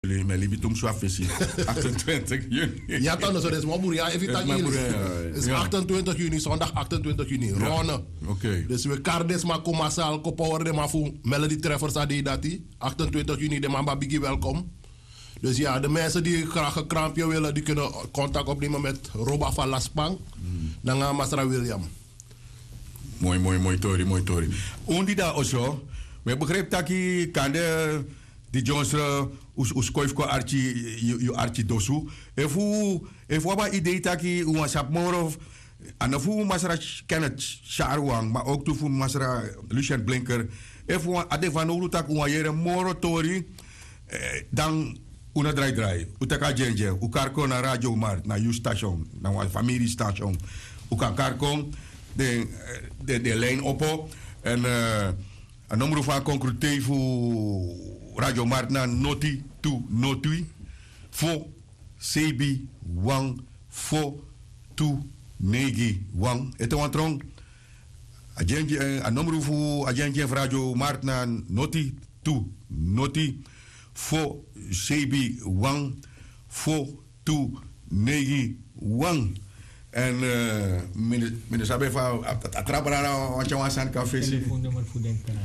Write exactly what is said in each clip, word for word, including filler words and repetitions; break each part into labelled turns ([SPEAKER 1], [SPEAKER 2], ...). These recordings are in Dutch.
[SPEAKER 1] jullie met Libitum Swafissi. achtentwintig juni.
[SPEAKER 2] Ja, dan is het maar ja, even dat jullie. Het is achtentwintig juni, zondag achtentwintig juni. Ronne.
[SPEAKER 1] Oké. Okay.
[SPEAKER 2] Dus we kardes maar komen massaal kopen de maar voor Melody Treffers adi dati. achtentwintig juni de mamba bigi welkom. Dus ja, de mensen die graag een kraampje willen, die kunnen contact opnemen met Roba van Laspang. Hmm. Dan gaan Masra William.
[SPEAKER 1] Mooi, mooi, mooi, Tori, mooi, Tori. Ondi daar also. We begrijpen dat je kan de die Jones us koif ko archi you archi dosu. If u if wat idee dat je u was op morgen en of u Masra Kenneth Sharwang, maar ook toe Masra Lucien Blinker. If u ade van ulu tak u jere morgen Tori dan una draai draai. Utaka jenje, u karko na radio mart, na you station, na wa familie station. U kan karko de de de lijn oppo en uh, een nummer van concreté voor radio mart na noti tu notui fo sebi wang fo tu negi wang et wan trong agentje een nummer voor agentje radio mart na noti tu noti fo sebi wang fo tu negi wang. En meneer Sabe van Atrapara, wat je was aan het café.
[SPEAKER 3] Telefoonnummer voor den kanaal.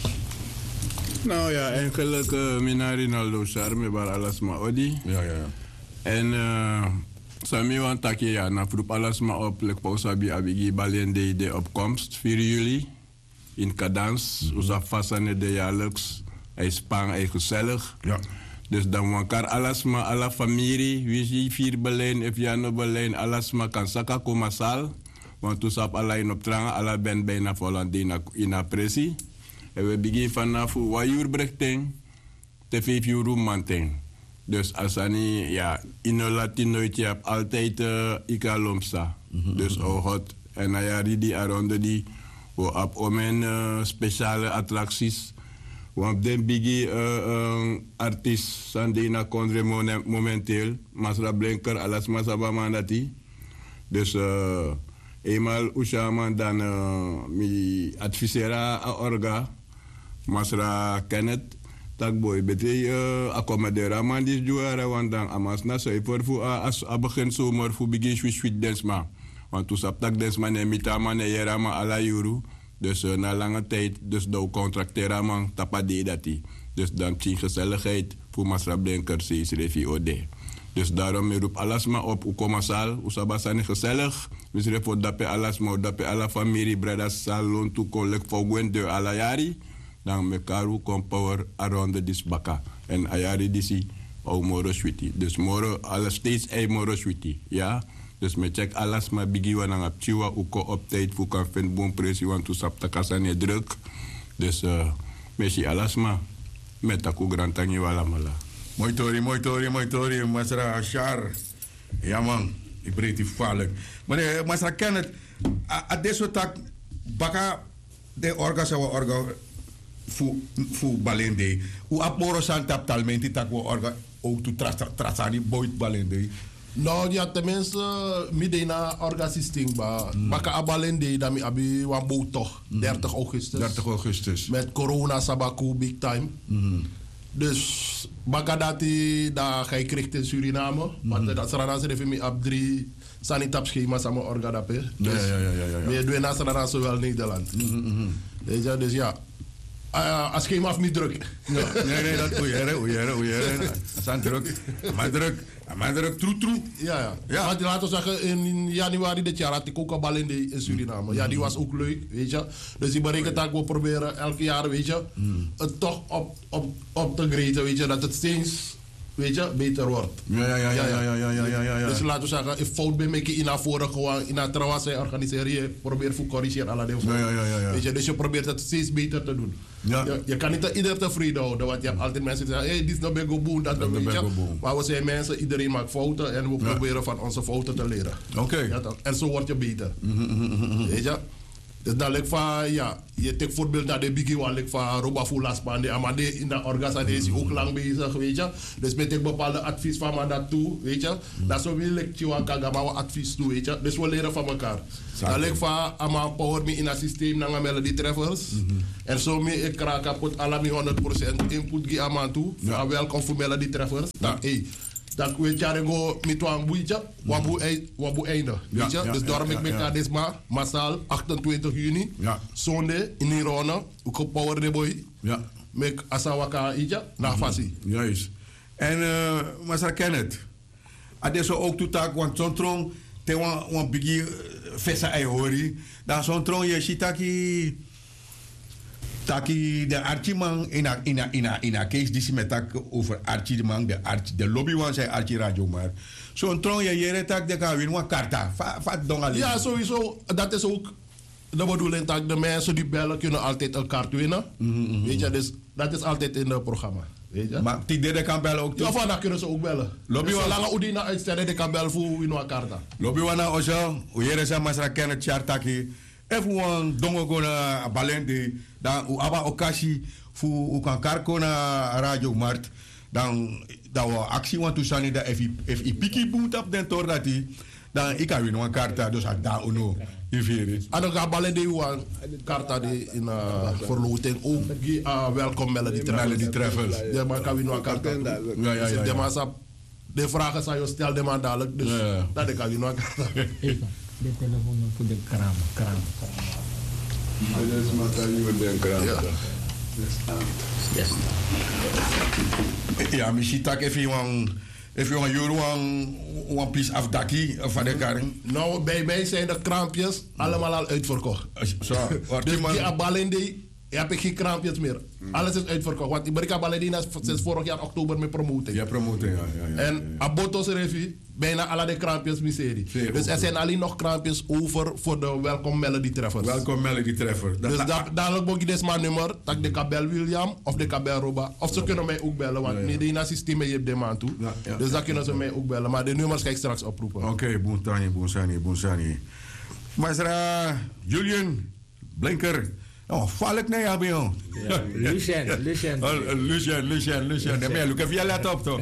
[SPEAKER 4] Nou ja, eigenlijk uh, meneer Rinaldo Charme, maar alles maar odi.
[SPEAKER 1] Ja, ja, ja.
[SPEAKER 4] En uh, Sami want dat je ja, na vroeg alles maar op, lek pausabi abigi balende de opkomst vier juli in Cadans. Mm-hmm. Uza fasane de jaarlijks, hij spang, hij gezellig.
[SPEAKER 1] Ja.
[SPEAKER 4] Dus dan wankar alles maar alla familie, wie vier Berlijn, if Jano Berlijn, alles maar kan saka koma sal. Want toen sap alla in optranga, alla ben bijna volgend in appressie. En we beginnen vanaf wat uur brechting, te vijf uur roemanting. Dus als ani, ja, in een Latinootje heb altijd uh, ikalomsa. Mm-hmm. Dus oh god, en na ja, die aronde die, we op omen uh, speciale attracties. Want den bigi uh, uh, artiest Sandina Kondre momenteel, Masra Blinker, alas Masaba Mandati. Dus uh, eenmaal Ushaman dan uh, mi advisera a orga, Masra Kenneth, tak boy bete uh, accommodera man dis juara want dan amas na so voor voor as a begin zomer voor begin sweet sweet dance ma. Want toen sap tak dance man en mitama ne yera ma ala yuru. Dus uh, na lange tijd, dus do contractera man tapade dati. Dus dan zien gezelligheid voor Masra Blinker, C S Revi O D. Dus daarom me roep alles maar op, u kom sal, u sabasane gezellig. We zullen voor dape alles maar, dape alla familie, brada salon, tu collect voor gwen de alla jari. Dan me karu kom power around this baka. En ayari disi, ou moro switi. Dus moro, alles steeds ei moro switi, ja. Dus me check alles maar bigi wanang ap chiwa uko op tijd voor kan vinden boom pressie want tu sap takasane druk. Dus uh, merci alles maar met taku grantangi wala mala.
[SPEAKER 1] Mooi tori, mooi tori, mooi tori, Masra Char. Ja man, ik breed die vallen. Maar uh, Masra Kenneth, a deze tak baka de orga sa orga fu fu balende. U apmoro san tap talmenti tak wo orga ook tu trasani boit balende.
[SPEAKER 2] Nou ja, tenminste, midden na organisering, mm. baka abalende, dan abi wambo toch, mm. dertig augustus.
[SPEAKER 1] dertig augustus.
[SPEAKER 2] Met corona sabaku big time. Mm. Dus baka dati da ga ik richten in Suriname, mm. want dat sarana se refi mi ab drie sanitap schema sama orga dape. Dus
[SPEAKER 1] ja, ja, ja, ja, ja.
[SPEAKER 2] We doen na sarana zowel Nederland. Mm-hmm. Dus ja, dus ja. Uh, als schema af niet druk.
[SPEAKER 1] No, nee, nee, dat oeieren, oeieren, oeieren. Dat is druk. Maar druk. Maar druk, troe, troe.
[SPEAKER 2] Ja, ja. ja. Want laten we zeggen, in januari dit jaar had ik ook een bal in, de, in Suriname. Mm. Ja, die was ook leuk, weet je. Dus die berekent dat we proberen elk jaar, weet je, mm. het toch op, op, op te greten, weet je, dat het steeds, weet je, beter wordt.
[SPEAKER 1] Ja, ja, ja, ja, ja, ja, ja, ja, ja, ja.
[SPEAKER 2] Dus laten we zeggen, if fout ben ik in naar voren gewoon, in naar trouwens organiseren, je probeert voor corrigeren alle dingen.
[SPEAKER 1] Ja, ja, ja, ja.
[SPEAKER 2] Weet je, dus je probeert het steeds beter te doen. Ja. Je, je kan niet iedereen tevreden houden, want je hebt altijd mensen die zeggen, hé, hey, dit is nog een boel, dat nog weet je. Maar we zijn mensen, iedereen maakt fouten en we ja. proberen van onze fouten te leren.
[SPEAKER 1] Oké. Okay.
[SPEAKER 2] Ja, en zo word je beter. Mm-hmm. Weet je? Dus dan lijkt van, ja, je trekt voorbeeld naar de biggie, waar lijkt van Roba Fulaspan, de Amade in de organisatie ook lang bezig, weet je. Dus met ik bepaalde advies van me dat toe, weet je. Dat is zo weer lijkt je aan Kagama advies toe, weet je. Dus we leren van elkaar. Dan lijkt van, ama power me in het systeem, naar melody treffers. En zo meer ik raak kapot, alle me honderd procent input gi ama toe. Ja. Welkom voor melody treffers. Dan, hey. Dan weet je, ik go met een boeitje, wabu einde. Weet je? Dus daarom ik mechanisme, massaal, achtentwintig juni, zondag in Irona, ook op Power de Boy. Ja. Met Asawaka Ija, naar Fassi.
[SPEAKER 1] Juist. En, uh, maar Kenneth, adesso ook toetak, want zo'n tron, te wan bigi fesa ai hori, dan zo'n tron je shitaki. Taki de Archie-man in a, in a, in a, in a case die met tak over Archie-man, de, Archie, de lobby van zijn Archie Radio, maar zo'n tron je jere tak de kan winnen, karta. Vat dong alleen.
[SPEAKER 2] Ja, sowieso. Dat is ook de bedoeling dat de mensen die bellen kunnen altijd een kaart winnen. Mm-hmm. Weet je, dus dat is altijd in het programma. Weet je?
[SPEAKER 1] Maar die derde kan bellen ook.
[SPEAKER 2] Ja, vandaag kunnen ze ook bellen. Lobby dus zolang Udina uitstellen, die kan bellen voor winnen een kaart.
[SPEAKER 1] Lobby wana ozo, u jere zijn masra kennen chartaki. Even dongo gona balende dan u aba okashi fu u kan karko na radio mart dan dan we actie want to sani da if if i piki boot up den tor dati dan ik kan win een karta dus ak da uno ifere
[SPEAKER 2] ado ga balende u een karta die in verloting ook welkom melody
[SPEAKER 1] melody treffers
[SPEAKER 2] ja maar kan win een karta ja ja ja de massa de vragen zijn je stel de man dadelijk dus dat ik kan win een karta.
[SPEAKER 3] De telefoon voor de kraam, kraam, kraam.
[SPEAKER 4] Dat is maar dat je de kraam.
[SPEAKER 2] Ja.
[SPEAKER 3] Yes.
[SPEAKER 1] Ja, misschien tak even een even een euro een one piece afdaki van de karing.
[SPEAKER 2] Nou, bij mij zijn de kraampjes allemaal al uitverkocht.
[SPEAKER 1] Zo,
[SPEAKER 2] dus die abalende heb ik geen kraampjes meer. Alles is uitverkocht. Want ik ben abalende sinds vorig jaar oktober mee promoten.
[SPEAKER 1] Ja, promoten, ja, ja, ja.
[SPEAKER 2] En abotos revi bijna alle de kraampjes miserie. Dus er zijn alleen nog kraampjes over voor de Welcome Melody Treffers.
[SPEAKER 1] Welcome Melody Treffer.
[SPEAKER 2] Dus dadelijk moet je dus maar nummer, dat de kabel William of de kabel Roba. Of ze kunnen mij ook bellen, want ja, ja. in het systeem je hebt de man toe. Ja, ja, dus dat kunnen ze mij ook bellen. Maar de nummers ga ik straks oproepen.
[SPEAKER 1] Oké, okay, Boentani, Boensani, Boensani. Maar Julian Blinker. Oh, val ik naar jou, joh.
[SPEAKER 3] Lucien, Lucien.
[SPEAKER 1] Lucien, Lucien, Lucien. Nee, maar Lucien, via let op, toch?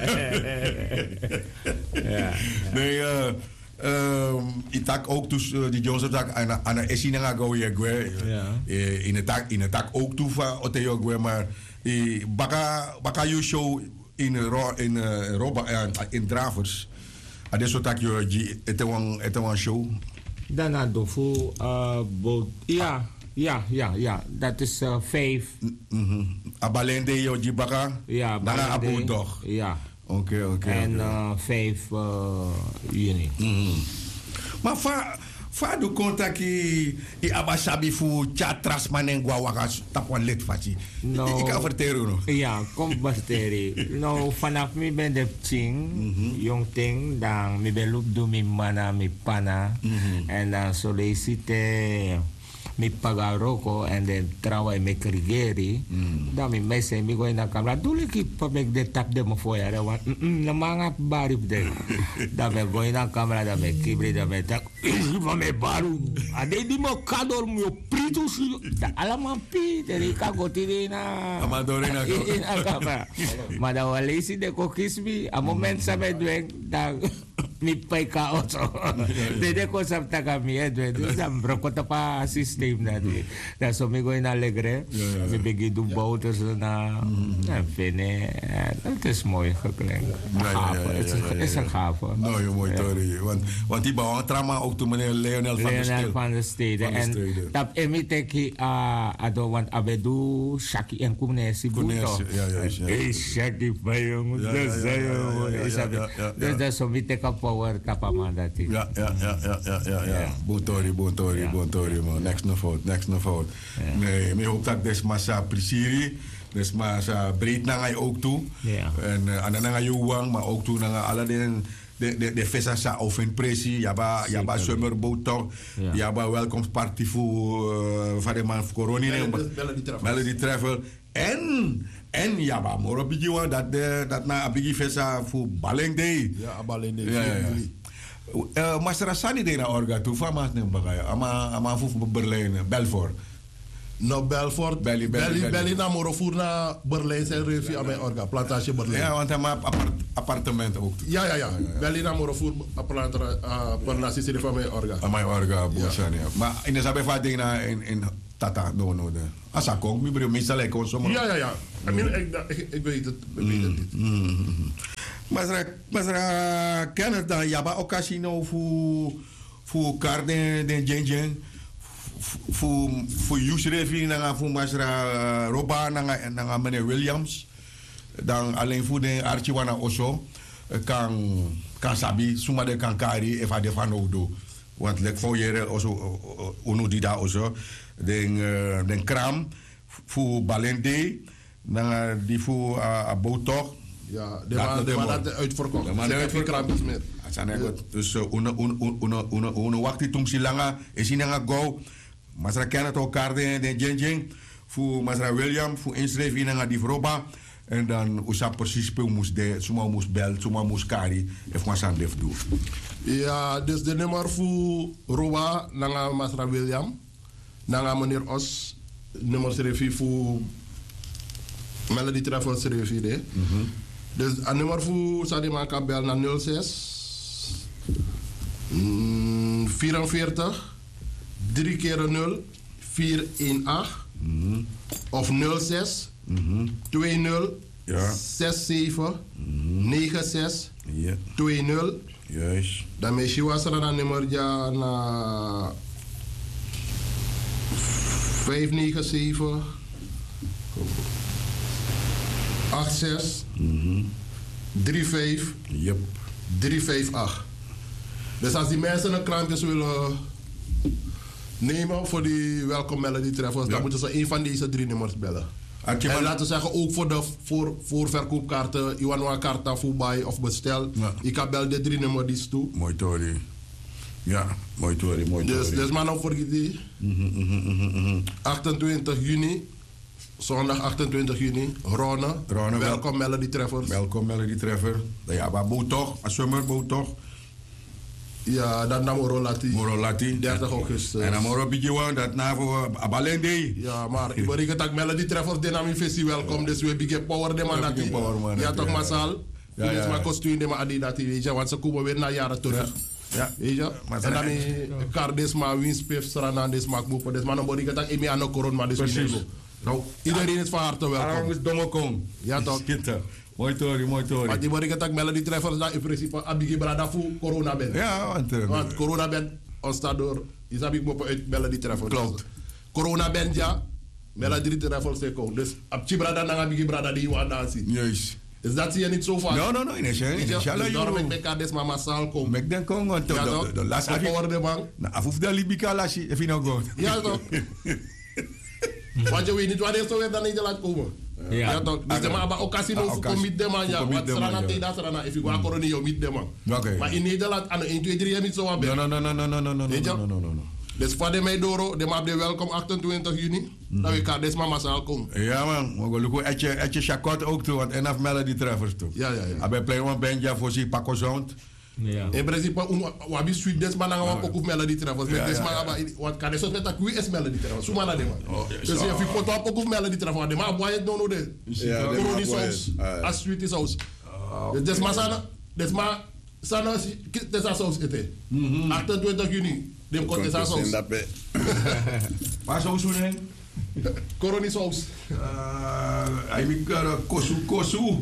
[SPEAKER 1] Ja. Nee, eh... ik tak ook dus die Joseph tak aan aan een esina ga go je gwe. In het tak in het tak ook toe van Oteo gwe, maar die baka baka you show in in Roba in Dravers. Adesso tak je het een het een show.
[SPEAKER 3] Daarna dofu uh ja. Ja, ja, ja. Dat is uh, vijf.
[SPEAKER 1] Mm-hmm. Abalende, yo, Jibaka?
[SPEAKER 3] Ja,
[SPEAKER 1] Balende. Daarna Abu toch?
[SPEAKER 3] Ja.
[SPEAKER 1] Oké, okay, oké. Okay,
[SPEAKER 3] en
[SPEAKER 1] okay.
[SPEAKER 3] uh, vijf uh, juni.
[SPEAKER 1] Mm-hmm. Maar va, va do conta ki i abasabi fu chatras manengwa wakas tapwan lid fati.
[SPEAKER 3] No.
[SPEAKER 1] Ik kan verteren no.
[SPEAKER 3] Ja, kom basteri. Nou, vanaf mi ben de ching, mm-hmm. jong ting, dan mi ben loop do mi mana, mi pana. Mm-hmm. En dan solicite mi pagaroko en dan trouwens me krigeri dan mi mese mi go na kamera dulu ki pabek de tap de mo foya want na mga barib de dan me go na kamera dan me kibri dan me tak va me baru ade di mo kador mo prito si da alaman pi de ka gotiri na
[SPEAKER 1] amadorina ko
[SPEAKER 3] na kamera mada walisi de kokismi a moment sabe duen dan mi pai ka oso de ko sabta kami edwe dan brokota pa system na di dan so mi go in alegre mi begi do bouters na en fine het is mooi geklinkt het is een gave
[SPEAKER 1] nou je mooi tori want want die bouwen trama ook toen meneer Leonel van der Stede
[SPEAKER 3] van der Stede en dat emiteki a ado want abedu Shaki en Kunesi buto
[SPEAKER 1] ja ja
[SPEAKER 3] ja Shaki bayong dus dat so mi teka power tapamandati
[SPEAKER 1] ja ja ja ja ja ja ja butori butori butori man next no fout next no fout nee me hoop dat des massa prisiri des massa breed na ngay ook toe en ana na ngay uwang maar ook toe na alle den de de de festa sa of in presi yaba yaba summerboat toch yaba welcome party voor van de man corona melody travel en en yaba moro bigi wan dat de dat na bigi festa voor Balling Day
[SPEAKER 2] ja Balling Day
[SPEAKER 1] ja ja Uh, Masra Sani de na orga tu fa mas nem bagay. Ama ama fu Berlin, Belfort.
[SPEAKER 2] No Belfort,
[SPEAKER 1] Belly,
[SPEAKER 2] Belly,
[SPEAKER 1] Belly,
[SPEAKER 2] Belly,
[SPEAKER 1] Belly.
[SPEAKER 2] na Morofoer na Berlijn zijn revie aan mijn orga, plantage Berlijn.
[SPEAKER 1] Ja, want hij maakt apart, appartement ook.
[SPEAKER 2] Ja, ja, ja. Belly na Morofoer, plantage serie van mijn orga.
[SPEAKER 1] Aan mijn orga, boesan, ja. Maar in de zabe va ding na in in Tata, no no de. Asa kong, mi bro, meestal ik gewoon zomaar.
[SPEAKER 2] Ja, ja, ja. I mean, ik, ik, ik weet het, ik weet het niet.
[SPEAKER 1] Masra, Masra, ken het dan? Ja, maar occasie nou voor voor karde de jeng voor voor use review na voor Masra Roba na na meneer Williams. Dan alleen voor de Archiwana Oso kan kan sabi suma de kan kari eva de van odo. Want lek voor jere oso uno di da oso den den kram voor Balende na die voor Abotok.
[SPEAKER 2] Ja, de man, de man had uitverkocht.
[SPEAKER 1] De man had uitverkocht.
[SPEAKER 2] meer.
[SPEAKER 1] Dus una una una una waktu tung silanga esinanga go masra kena to karde de jeng fu masra William fu inschrijf inanga di roba en dan usa precies pe moes de suma moes bel suma moes kari ef masan def do.
[SPEAKER 2] Ja, dus de nummer voor Roba nanga masra William nanga meneer Os nummer schrijf voor Melody Travel schrijf de. Dus een nummer voor Sadima kan bel naar nul zes vierenveertig drie keer nul vier een acht mm-hmm. of nul zes mm-hmm. twee nul
[SPEAKER 1] ja.
[SPEAKER 2] zes zeven mm-hmm. negen zes
[SPEAKER 1] yeah.
[SPEAKER 2] twee nul.
[SPEAKER 1] Juist.
[SPEAKER 2] Dan is je was er een nummer ja na vijf negen zeven acht zes
[SPEAKER 1] mm-hmm.
[SPEAKER 2] drie vijf
[SPEAKER 1] yep.
[SPEAKER 2] drie vijf acht. Dus als die mensen een krantjes willen nemen voor die Welcome Melody Travels, ja. Dan moeten ze een van deze drie nummers bellen. En maar... laten we zeggen, ook voor de voor, voor verkoopkaarten, Iwanwa Karta, Fubai of bestel. Ja. Ik kan bel de drie nummers toe.
[SPEAKER 1] Mooi tori. Ja, mooi tori, mooi tori.
[SPEAKER 2] Dus, dus maar nou voor die
[SPEAKER 1] mm-hmm, mm-hmm, mm-hmm.
[SPEAKER 2] achtentwintig juni. Zondag achtentwintig juni, Ronne.
[SPEAKER 1] Ronne
[SPEAKER 2] Welcome wel, Melody Travers.
[SPEAKER 1] Welcome Melody Travers. Ja, maar boot toch? Een zomerboot toch?
[SPEAKER 2] Ja, dat nam Moro Lati.
[SPEAKER 1] Moro Lati.
[SPEAKER 2] dertig augustus.
[SPEAKER 1] En dan Moro Bidjewan, dat na voor Abalende.
[SPEAKER 2] Ja, maar ik bedoel dat Melody Travers de naam in festival welkom, dus we biggen power de man dat ja, toch massaal. Ja, ja. Maar kostuum de man adi dat weet je, want ze komen weer naar jaren terug. Ja, weet je? En dan is Cardesma, Winspif, Stranandes, Makboepen, dus man, dan bedoel ik dat ik me aan de corona, dus we nou, iedereen is van harte welkom.
[SPEAKER 1] Arang is domme kom.
[SPEAKER 2] Ja toch?
[SPEAKER 1] Skitter. Mooi tori, mooi tori.
[SPEAKER 2] Maar die moet ik dat Melody Travers dat in principe abigi brada voor corona bent.
[SPEAKER 1] Ja, want, uh,
[SPEAKER 2] want corona bent ontstaan door is abig moppen uit Melody Travers.
[SPEAKER 1] Klopt.
[SPEAKER 2] Corona bent ja, Melody Travers te komen. Dus abchi brada na abigi brada die je aan dansen.
[SPEAKER 1] Juist.
[SPEAKER 2] Dus dat zie je niet zo vaak.
[SPEAKER 1] No, no, no, in
[SPEAKER 2] inshallah. Daarom ik met Kades mama massaal kom.
[SPEAKER 1] Mek den kom want de last af.
[SPEAKER 2] Power man.
[SPEAKER 1] Na afuf de libika lasi, if you know go.
[SPEAKER 2] Ja toch. Want je weet niet wanneer zo weer dan niet laat komen. Ja, ja toch. Dus de man ook als je nog voor meet de man ja. Wat strana te dat strana if you go corona je meet de man. Maar in Nederland aan één twee drie je niet zo aan ben.
[SPEAKER 1] No, no, no, no, no, no, no, no, no, no.
[SPEAKER 2] Dus voor de mij door, de man de welkom achtentwintig juni. Dan we kan deze mama zal komen.
[SPEAKER 1] Ja man, we gaan lukken etje etje chakot ook toe, want en af Melody Travers toe.
[SPEAKER 2] Ja, ja, ja.
[SPEAKER 1] Abe play one band ja voor si Paco Sound.
[SPEAKER 2] Ja. In principe, we hebben sweet des man aan ook op Melody Travels. Met des man, wat kan je zo met dat wie is Melody Travels? Zo man aan de man. Dus je hebt pot op ook op Melody Travels. De man, boy, het no no de. Corona saus, as sweet is saus. Dus des man sana, des man sana, des man saus eten. achtentwintig juni. Dem komt des man saus.
[SPEAKER 1] Waar saus doen heen?
[SPEAKER 2] Corona saus.
[SPEAKER 1] Hij moet kosu kosu.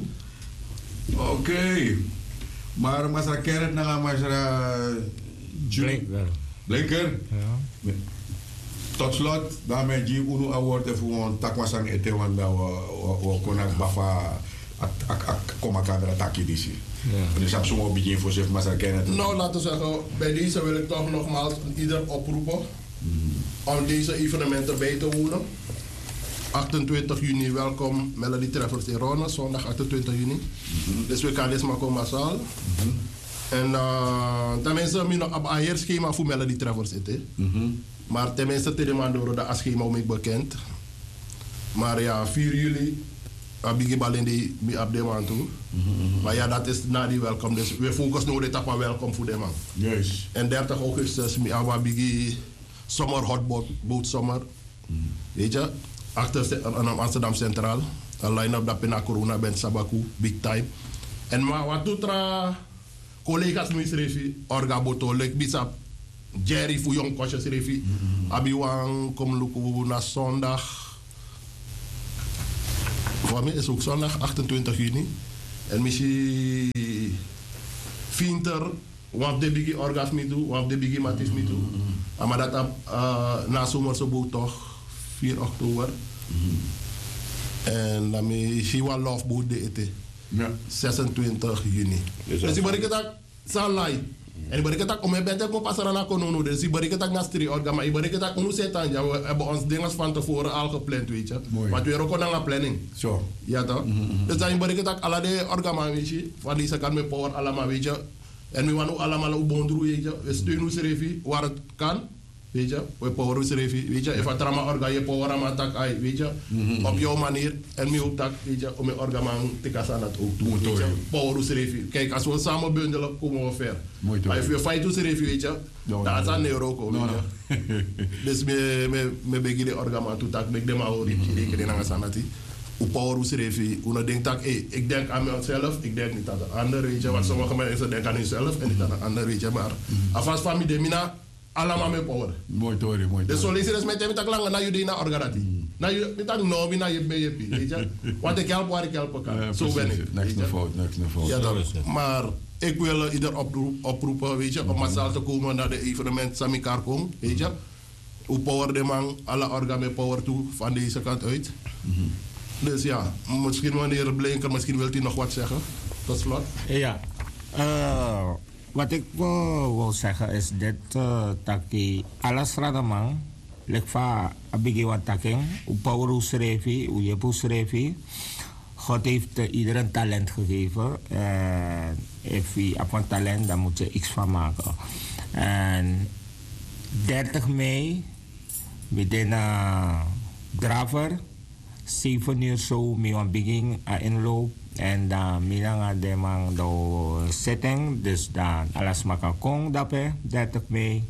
[SPEAKER 1] Oké. Maar masra keret na masra
[SPEAKER 3] Blinker.
[SPEAKER 1] Blinker. Ja. Tot slot, daarmee die Uno Award even gewoon takwasan eten want we we konak bafa ak ak koma kamera taki disi. Dus heb zo'n beetje voor zich masra keret.
[SPEAKER 2] Nou, laten we zeggen, bij deze wil ik toch nogmaals ieder oproepen om deze evenementen bij te wonen. achtentwintig juni, welkom Melody Travers in Ronne, zondag achtentwintig juni. Mm-hmm. Dus we gaan dit maar komen massaal. Mm-hmm. En uh, tenminste, ik heb een ander schema voor Melody Travers zitten. Mm-hmm. Maar tenminste, tegen de man door de schema om ik bekend. Maar ja, vier juli Abigi Balindi, mi op de man toe. Maar ja, dat is na die welkom. Dus we focussen nu op een welkom voor de man.
[SPEAKER 1] Juist.
[SPEAKER 2] En dertig augustus, mi Abigi Summer Hot Boat, boat Summer. Weet je, achter Amsterdam Centraal. Een line-up dat pina corona bent Sabaku, big time. En maar wat doet er collega's misrefi, Orga Boto, lek bisap Jerry voor jong kostjes refi. Abiwang kom luku na zondag. Voor mij is ook zondag achtentwintig juni. En misschien Vinter, wat de bigi orgas me toe, wat de bigi matis me toe. Maar dat uh, na zomerse boot toch, vier oktober. En dan misschien wel love boot de ete.
[SPEAKER 1] Ja.
[SPEAKER 2] zesentwintig juni. Dus ik ben dat salai. En ik ben dat om mijn bed te passen naar Konono. Dus ik ben dat naar Stri Orga. Maar ik ben dat om te ja, we hebben ons dingen van tevoren al gepland, weet je. Maar we hebben ook nog een planning.
[SPEAKER 1] Zo.
[SPEAKER 2] Ja toch? Dus dan ben ik dat alle de orga, weet je. Van die kan met power allemaal, weet je. En we willen allemaal op bondroe, weet je. We steunen ons revi waar het kan. Weet je, we power ons revi, weet je. Even trama orga, je power aan tak ai, weet je. Op jouw manier. En mi ook tak, weet je, om je orga man te kassen dat ook doen, weet je. Power ons revi. Kijk, als we samen bundelen, komen we ver. Maar als we fight ons revi, weet je, dat is aan euro, weet je. Dus me me me begin de orga man toe tak, me de maar hoor, ik denk dat sanati. Op power ons revi, hoe denkt dat, hey, ik denk aan mezelf, ik denk niet aan de ander, weet je. Want sommige mensen denken aan hunzelf en niet aan de ander, weet je. Maar alvast van mi de mina. Allemaal met power.
[SPEAKER 1] Mooi tori, mooi tori.
[SPEAKER 2] Dus zo lees je dus met hem lang naar jullie naar organisatie. Na je met dat no, na je B J P, weet je. Want ik help waar ik helpen kan. Zo ben ik.
[SPEAKER 1] Niks naar fout, niks naar fout.
[SPEAKER 2] Ja, dat. Maar ik wil ieder oproep, oproepen, weet je, om massaal te komen naar de evenement Samikar Kom, weet je. Hoe power de man, alle orga met power toe van deze kant uit. Dus ja, misschien wanneer Blinker, misschien wilt u nog wat zeggen. Tot slot.
[SPEAKER 3] Ja. Uh, wat ik uh, wil zeggen is dit, uh, dat die alles radamang, lekva abigi wat taking, u power u schrevi, u je schrevi. God heeft uh, iedereen talent gegeven. En if je op een talent, dan moet je iets van maken. En dertig mei, met een uh, draver, zeven uur zo, met een begin aan inloop. En dan minanga de man do setting, dus dan alles maka kong dape, dertig mei.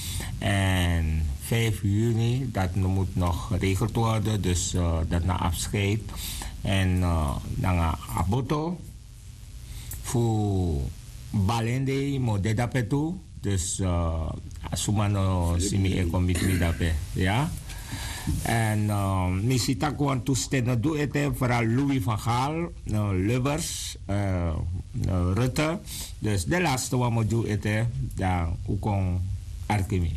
[SPEAKER 3] En vijf juni, dat moet nog geregeld worden, dus uh, dat na afscheid. En uh, dan aboto, voor balende mo de dape toe, dus uh, asumano simi eko mit dape, ja. En uh, missie tak want toestellen doe het vooral Louis van Gaal, uh, Lubbers, uh, uh, Rutte. Dus de laatste wat we doen het dan ook een Arkemi.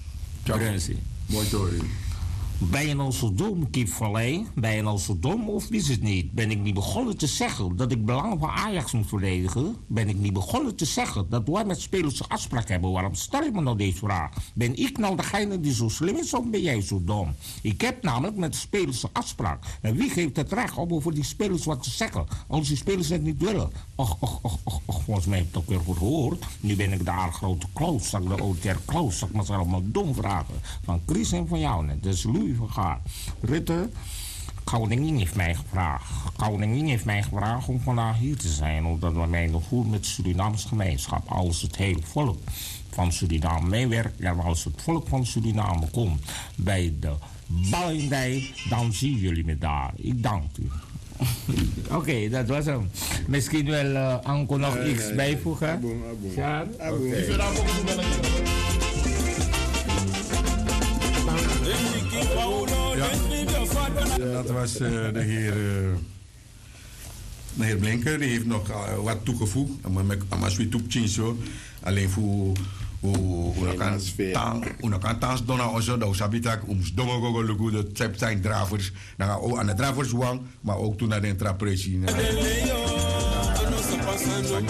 [SPEAKER 1] Mooi Tori.
[SPEAKER 3] Ben je nou zo dom, Kip Vallei? Ben je nou zo dom of is het niet? Ben ik niet begonnen te zeggen dat ik belangen van Ajax moet verdedigen? Ben ik niet begonnen te zeggen dat wij met spelers een afspraak hebben? Waarom stel je me nou deze vraag? Ben ik nou degene die zo slim is of ben jij zo dom? Ik heb namelijk met de spelers een afspraak. En wie geeft het recht om over die spelers wat te zeggen? Als die spelers het niet willen. Och, och, och, och, och volgens mij heb ik het ook weer goed gehoord. Nu ben ik daar grote Klaus, de O T R Klaus. Zal ik me zelf maar dom vragen. Van Chris en van jou net. Dus Louis van Gaal. Rutte, koningin heeft mij gevraagd. Koningin heeft mij gevraagd om vandaag hier te zijn. Omdat we mij nog goed met de Surinaamse gemeenschap. Als het hele volk van Suriname meewerkt. En als het volk van Suriname komt bij de Balindij, dan zien jullie me daar. Ik dank u. Oké, okay, dat was hem. Misschien wel uh, Anko nog nee, iets nee, bijvoegen? Nee, ja? Okay.
[SPEAKER 1] Ja, dat was uh, de heer, uh, de heer Blinker. Die heeft nog uh, wat toegevoegd. Maar als we toepchen alleen voor hoe kan thans dona ozo dat sabitak om domo gogo lugu de trap zijn dravers na o aan de dravers wang maar ook toen naar de trapressie